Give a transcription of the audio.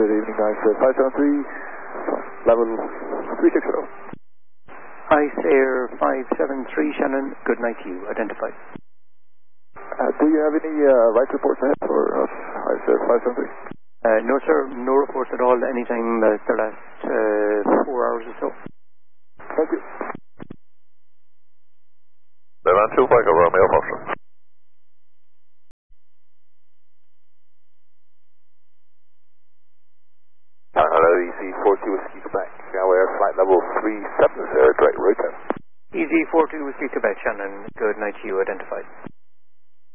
Good evening, Ice Air 573, level 360. Ice Air 573, Shannon, good night to you. Identified. Do you have any right reports ahead for us, Ice Air 573? No, sir, no reports at all anytime the last 4 hours or so. Thank you. Levan 2 Echo Romeo Foxtrot. Hello, EC42 Whiskey Quebec, Air flight level 370, direct route. EZ42 Whiskey Quebec, Shannon, good night to you. Identified.